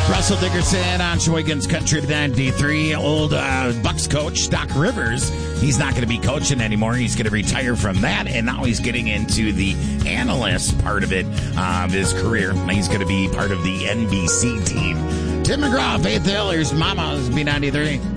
Russell Dickerson on Sheboygan's Country 93. Old Bucks coach Doc Rivers, he's not going to be coaching anymore. He's going to retire from that, and now he's getting into the analyst part of it, of his career. He's going to be part of the NBC team. Tim McGraw, Faith Hill, here's Mama's B93.